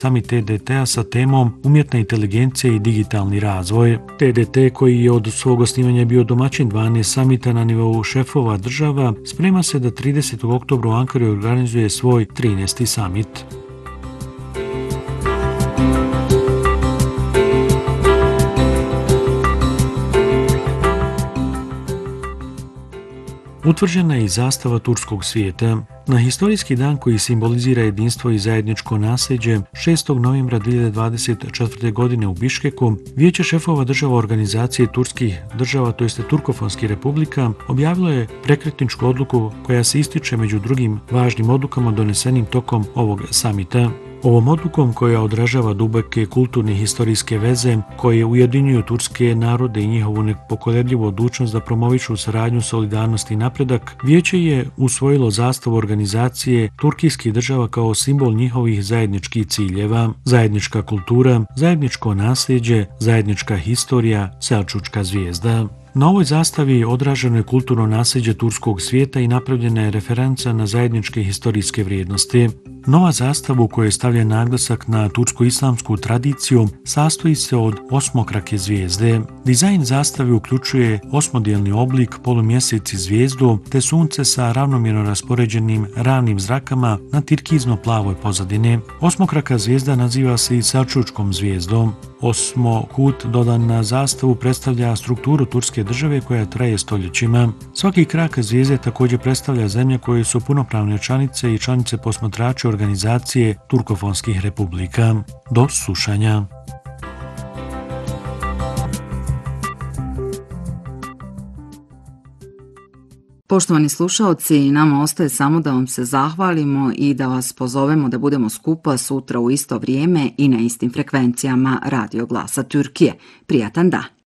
Summit TDT-a sa temom umjetna inteligencija i digitalni razvoj. TDT, koji je od svog osnivanja bio domaćin 12 samita na nivou šefova država, sprema se da 30. oktobra u Ankari organizuje svoj 13. samit. Utvrđena je i zastava turskog svijeta. Na historijski dan koji simbolizira jedinstvo i zajedničko nasljeđe, 6. novembra 2024. godine u Biškeku, Vijeće šefova država organizacije turskih država, to jeste turkofonskih republika, objavilo je prekretničku odluku koja se ističe među drugim važnim odlukama donesenim tokom ovog samita. Ovom odlukom, koja odražava duboke kulturne i historijske veze koje ujedinjuju turske narode i njihovu nepokolebljivu odlučnost da promovišu saradnju, solidarnost i napredak, Vijeće je usvojilo zastavu organizacije turkijskih država kao simbol njihovih zajedničkih ciljeva: zajednička kultura, zajedničko nasljeđe, zajednička historija, selčučka zvijezda. Na ovoj zastavi odraženo je kulturno nasljeđe turskog svijeta i napravljena je referenca na zajedničke historijske vrijednosti. Nova zastava, u kojoj je stavljen naglasak na tursko-islamsku tradiciju, sastoji se od osmokrake zvijezde. Dizajn zastave uključuje osmodijelni oblik, polumjesec i zvijezdu, te sunce sa ravnomjerno raspoređenim ravnim zrakama na tirkizno-plavoj pozadini. Osmokraka zvijezda naziva se i selčučkom zvijezdom. Osmokut dodan na zastavu predstavlja strukturu turske države koja traje stoljećima. Svaki krak zvijezde također predstavlja zemlje koje su punopravne članice i članice posmatrači organizacije turkofonskih republika. Do slušanja. Poštovani slušaoci, nama ostaje samo da vam se zahvalimo i da vas pozovemo da budemo skupa sutra u isto vrijeme i na istim frekvencijama Radio Glasa Türkije. Prijatan dan!